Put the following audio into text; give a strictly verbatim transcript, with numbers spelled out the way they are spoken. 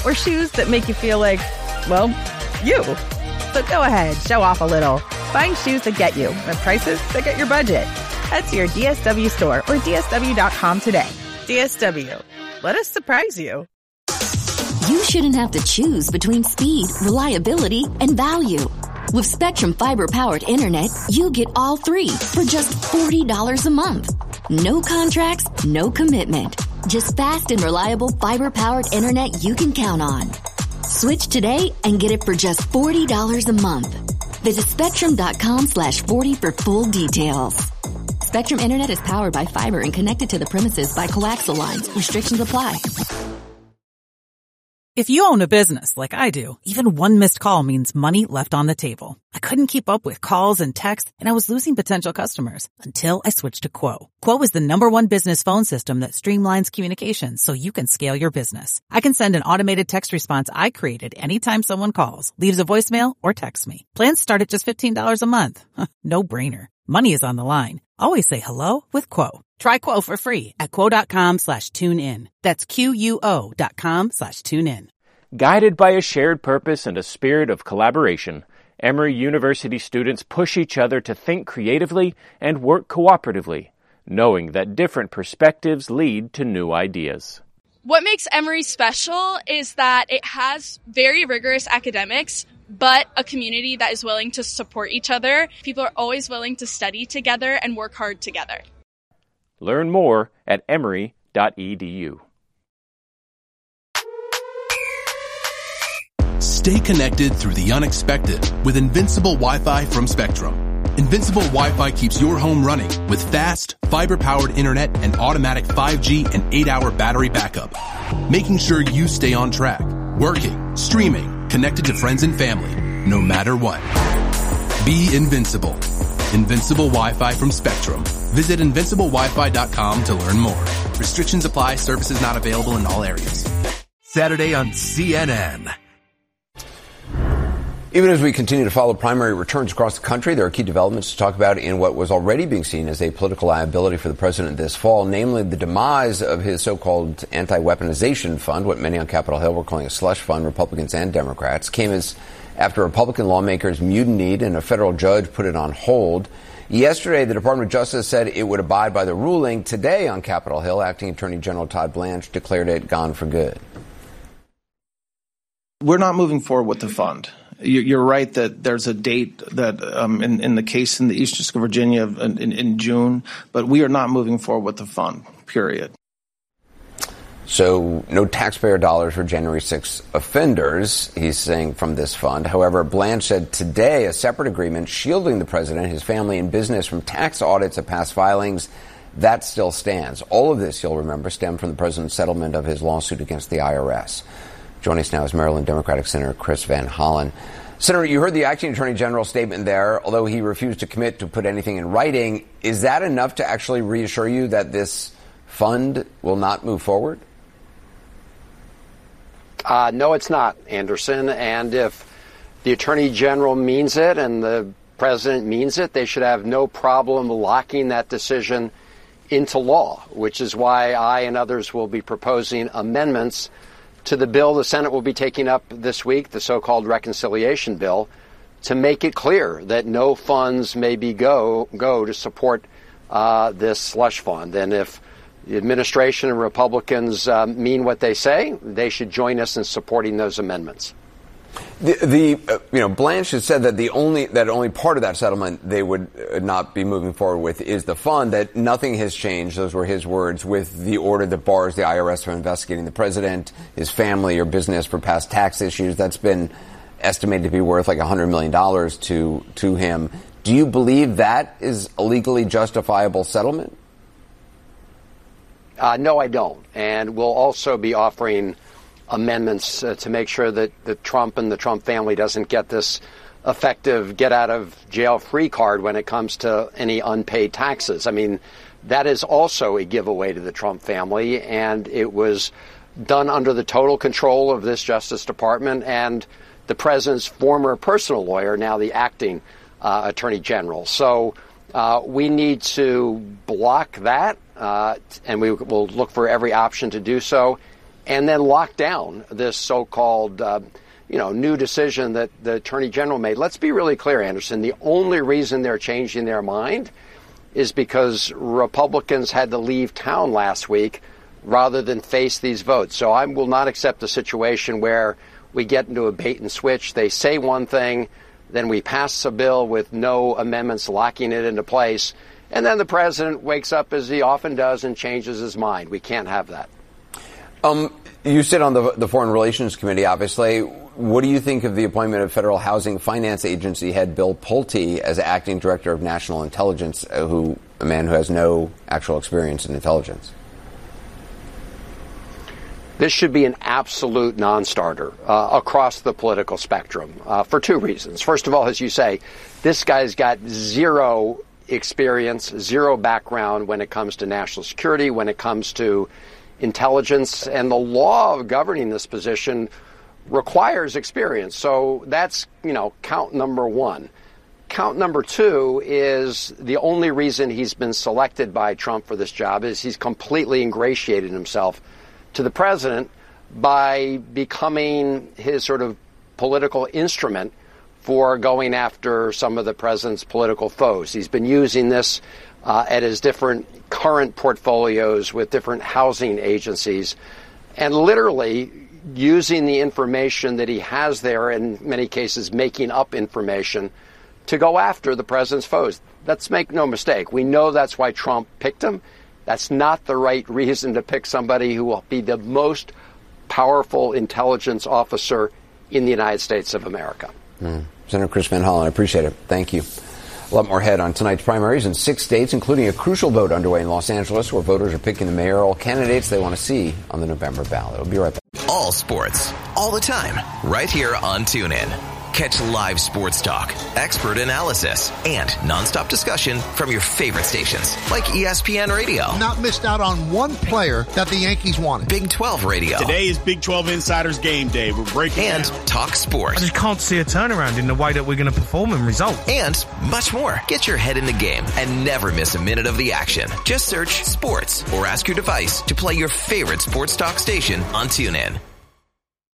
or shoes that make you feel like, well, you. So go ahead, show off a little. Find shoes that get you at prices that get your budget. Head to your D S W store or D S W dot com today. D S W. Let us surprise you. You shouldn't have to choose between speed, reliability, and value. With Spectrum Fiber-powered internet, you get all three for just forty dollars a month. No contracts, no commitment. Just fast and reliable fiber-powered internet you can count on. Switch today and get it for just forty dollars a month. Visit spectrum.com slash 40 for full details. Spectrum Internet is powered by fiber and connected to the premises by coaxial lines. Restrictions apply. If you own a business like I do, even one missed call means money left on the table. I couldn't keep up with calls and texts, and I was losing potential customers until I switched to Quo. Quo is the number one business phone system that streamlines communications so you can scale your business. I can send an automated text response I created anytime someone calls, leaves a voicemail, or texts me. Plans start at just fifteen dollars a month. No brainer. Money is on the line. Always say hello with Quo. Try Quo for free at quo.com slash tune in. That's Q-U-O dot com slash tune in. Guided by a shared purpose and a spirit of collaboration, Emory University students push each other to think creatively and work cooperatively, knowing that different perspectives lead to new ideas. What makes Emory special is that it has very rigorous academics, but a community that is willing to support each other. People are always willing to study together and work hard together. Learn more at emory dot e d u. Stay connected through the unexpected with Invincible Wi-Fi from Spectrum. Invincible Wi-Fi keeps your home running with fast, fiber-powered internet and automatic five G and eight hour battery backup, making sure you stay on track, working, streaming, connected to friends and family, no matter what. Be invincible. Invincible Wi-Fi from Spectrum. Visit invincible wi fi dot com to learn more. Restrictions apply. Services not available in all areas. Saturday on C N N. Even as we continue to follow primary returns across the country, there are key developments to talk about in what was already being seen as a political liability for the president this fall, namely the demise of his so-called anti-weaponization fund, what many on Capitol Hill were calling a slush fund. Republicans and Democrats came as after Republican lawmakers mutinied and a federal judge put it on hold. Yesterday, the Department of Justice said it would abide by the ruling. Today on Capitol Hill, Acting Attorney General Todd Blanche declared it gone for good. We're not moving forward with the fund. You're right that there's a date that um, in, in the case in the Eastern District of Virginia in, in June, but we are not moving forward with the fund, period. So no taxpayer dollars for January sixth offenders, he's saying, from this fund. However, Blanche said today a separate agreement shielding the president, his family, and business from tax audits of past filings, that still stands. All of this, you'll remember, stemmed from the president's settlement of his lawsuit against the I R S. Joining us now is Maryland Democratic Senator Chris Van Hollen. Senator, you heard the acting attorney general's statement there, although he refused to commit to put anything in writing. Is that enough to actually reassure you that this fund will not move forward? Uh, no, it's not, Anderson. And if the attorney general means it and the president means it, they should have no problem locking that decision into law, which is why I and others will be proposing amendments to the bill the Senate will be taking up this week, the so-called reconciliation bill, to make it clear that no funds may be go go to support uh, this slush fund. And if the administration and Republicans um, mean what they say, they should join us in supporting those amendments. The, the uh, you know, Blanche has said that the only that only part of that settlement they would uh, not be moving forward with is the fund, that nothing has changed. Those were his words, with the order that bars the I R S from investigating the president, his family, or business for past tax issues. That's been estimated to be worth like one hundred million dollars to to him. Do you believe that is a legally justifiable settlement? Uh, no, I don't. And we'll also be offering amendments uh, to make sure that, that Trump and the Trump family doesn't get this effective get-out-of-jail-free card when it comes to any unpaid taxes. I mean, that is also a giveaway to the Trump family, and it was done under the total control of this Justice Department and the president's former personal lawyer, now the acting uh, attorney general. So uh, we need to block that, uh, and we will look for every option to do so. and then lock down this so-called, uh, you know, new decision that the Attorney General made. Let's be really clear, Anderson. The only reason they're changing their mind is because Republicans had to leave town last week rather than face these votes. So I will not accept a situation where we get into a bait and switch. They say one thing, then we pass a bill with no amendments locking it into place, and then the president wakes up, as he often does, and changes his mind. We can't have that. Um, you sit on the, the Foreign Relations Committee, obviously. What do you think of the appointment of Federal Housing Finance Agency head Bill Pulte as acting director of national intelligence, uh, who a man who has no actual experience in intelligence? This should be an absolute non-starter uh, across the political spectrum uh, for two reasons. First of all, as you say, this guy's got zero experience, zero background when it comes to national security, when it comes to intelligence, and the law governing this position requires experience. So that's, you know, count number one. Count number two is the only reason he's been selected by Trump for this job is he's completely ingratiated himself to the president by becoming his sort of political instrument for going after some of the president's political foes. He's been using this uh, at his different current portfolios with different housing agencies, and literally using the information that he has there, in many cases making up information, to go after the president's foes. Let's make no mistake. We know that's why Trump picked him. That's not the right reason to pick somebody who will be the most powerful intelligence officer in the United States of America. Mm. Senator Chris Van Hollen, I appreciate it. Thank you. A lot more ahead on tonight's primaries in six states, including a crucial vote underway in Los Angeles, where voters are picking the mayoral candidates they want to see on the November ballot. We'll be right back. All sports, all the time, right here on TuneIn. Catch live sports talk, expert analysis, and nonstop discussion from your favorite stations, like E S P N Radio. Not missed out on one player that the Yankees wanted. Big twelve Radio. Today is Big twelve Insiders Game Day. We're breaking And down. Talk Sports. I just can't see a turnaround in the way that we're going to perform and result. And much more. Get your head in the game and never miss a minute of the action. Just search sports or ask your device to play your favorite sports talk station on TuneIn.